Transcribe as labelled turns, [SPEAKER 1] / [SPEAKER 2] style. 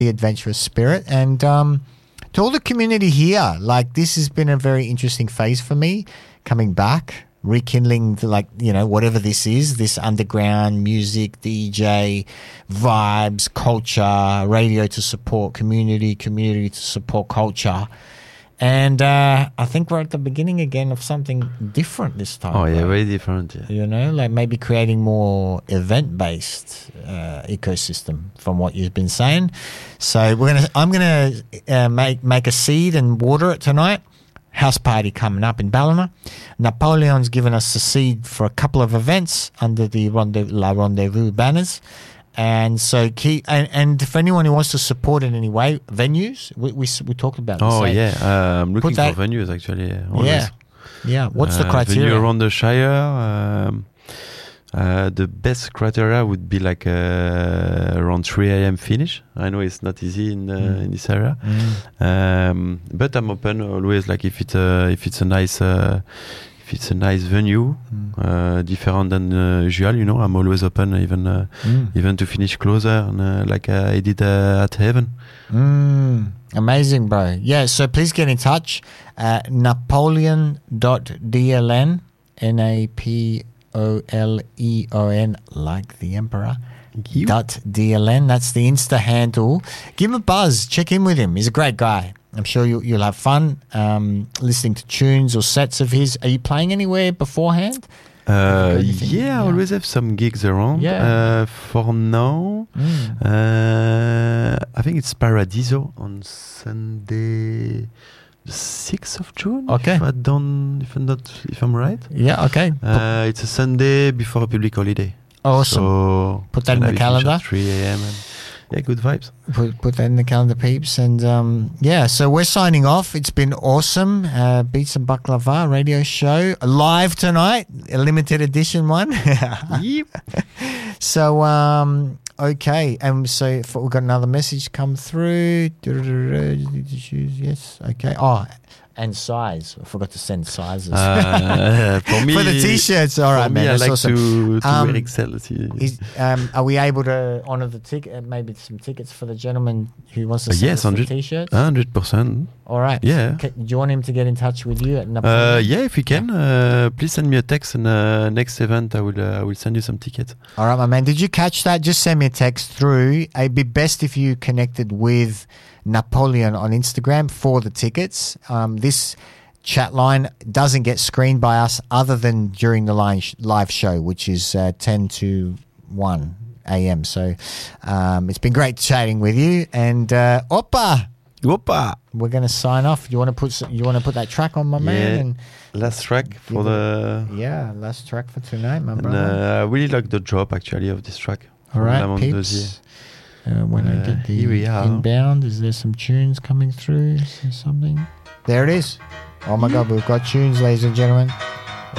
[SPEAKER 1] the adventurous spirit. And to all the community here, like, this has been a very interesting phase for me, coming back, rekindling whatever this is, this underground music, DJ, vibes, culture, radio to support community, community to support culture. And I think we're at the beginning again of something different this time.
[SPEAKER 2] Oh, yeah, very different. Yeah.
[SPEAKER 1] Like maybe creating more event-based ecosystem from what you've been saying. So I'm gonna make a seed and water it tonight. House party coming up in Ballina. Napoleon's given us the seed for a couple of events under the La Rendezvous banners. And so and if anyone who wants to support in any way, venues, we talked about this.
[SPEAKER 2] Oh, yeah. I'm looking for venues, actually. Yeah.
[SPEAKER 1] Yeah. What's the criteria?
[SPEAKER 2] Venue around the Shire. The best criteria would be like around 3 a.m. finish. I know it's not easy in this area, but I'm open always. Like if it's a nice venue, different than usual. I'm always open, even to finish closer, like I did at Heaven.
[SPEAKER 1] Amazing, bro. Yeah. So please get in touch. Napoleon.dln, NAPOLEON, like the emperor. .dln. That's the Insta handle. Give him a buzz. Check in with him. He's a great guy. I'm sure you'll have fun listening to tunes or sets of his. Are you playing anywhere beforehand?
[SPEAKER 2] I always have some gigs around. For now, I think it's Paradiso on Sunday, the 6th of June.
[SPEAKER 1] Okay.
[SPEAKER 2] If I'm right.
[SPEAKER 1] Yeah. Okay.
[SPEAKER 2] It's a Sunday before a public holiday.
[SPEAKER 1] Awesome.
[SPEAKER 2] So
[SPEAKER 1] put that in the calendar.
[SPEAKER 2] 3 a.m. Yeah, good vibes.
[SPEAKER 1] Put that in the calendar, peeps. And so we're signing off. It's been awesome. Beats and Baklava radio show live tonight, a limited edition one.
[SPEAKER 2] Yep.
[SPEAKER 1] So okay, and so we've got another message come through. Yes. Okay. Oh, and size. I forgot to send sizes.
[SPEAKER 2] For me,
[SPEAKER 1] for the t-shirts. All right, man.
[SPEAKER 2] I like
[SPEAKER 1] awesome.
[SPEAKER 2] to wear XL.
[SPEAKER 1] Are we able to honour the ticket? Maybe some tickets for the gentleman who wants to send us some t-shirts.
[SPEAKER 2] 100%.
[SPEAKER 1] All right.
[SPEAKER 2] Yeah.
[SPEAKER 1] Do you want him to get in touch with you at Napoleon?
[SPEAKER 2] Yeah, if you can, please send me a text, and next event I will send you some tickets.
[SPEAKER 1] All right, my man. Did you catch that? Just send me a text through. It'd be best if you connected with Napoleon on Instagram for the tickets. This chat line doesn't get screened by us other than during the live show, which is 10 to 1 a.m. So it's been great chatting with you. And Oppa, we're going to sign off. You want to put that track on, my man? And
[SPEAKER 2] last track for
[SPEAKER 1] last track for tonight, my brother.
[SPEAKER 2] I really like the drop actually of this track.
[SPEAKER 1] All right, peeps. When I get the inbound, is there some tunes coming through? Is there something? There it is. Oh my God, we've got tunes, ladies and gentlemen.